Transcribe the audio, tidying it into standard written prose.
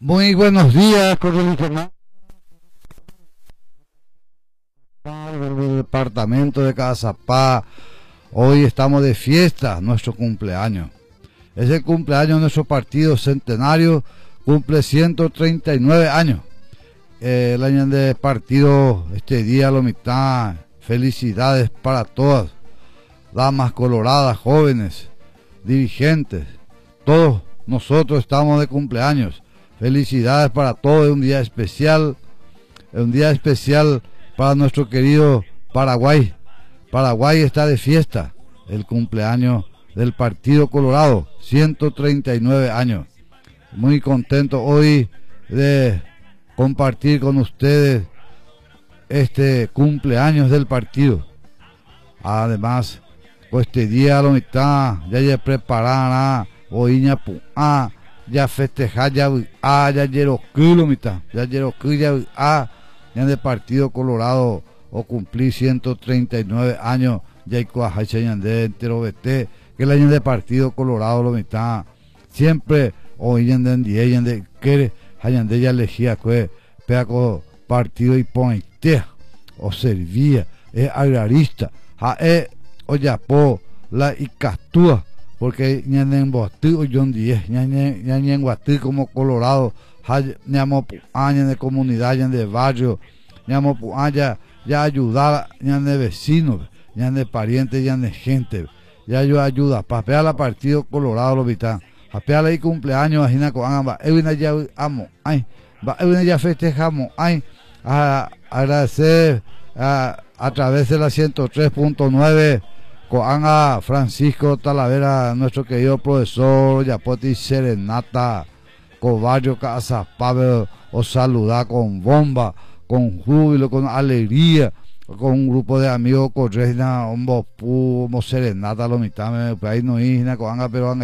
Muy buenos días, Cornelio Fernández, del departamento de Cazapá. Hoy estamos de fiesta, nuestro cumpleaños. Es el cumpleaños de nuestro partido centenario, cumple 139 años. El año de partido, este día, la mitad. Felicidades para todas, damas coloradas, jóvenes, dirigentes. Todos nosotros estamos de cumpleaños. Felicidades para todos, es un día especial para nuestro querido Paraguay. Paraguay está de fiesta, el cumpleaños del Partido Colorado, 139 años. Muy contento hoy de compartir con ustedes este cumpleaños del partido. Además, pues este día a la mitad ya preparará oiña puá, ya festejar ya llero lo mitad, ya de Partido Colorado o cumplir 139 años ya hay cuajacha de entero vete que el año de Partido Colorado lo mitad siempre oiñan de que hayan de ya elegía que peaco partido y pointea o servía es agrarista oyapo la icastúa porque ñanen botu John 10 ñanen guatí como Colorado ñamo años de comunidad de barrio ñamo ya ayudar ñan de vecinos ñan de parientes ñan de gente ya yo ayuda papea la Partido Colorado lo vitan papea la cumpleaños imagina con amba evina ya amo ay va evina ya festejamos ay a agradecer a través de la 103.9 Coanga Francisco Talavera, nuestro querido profesor Yapoti Serenata, con barrio Cazapá, os saluda con bomba, con júbilo, con alegría, con un grupo de amigos, con Reina, un bopú, como Serenata, lo mitad, ahí no isna, Coanga, pero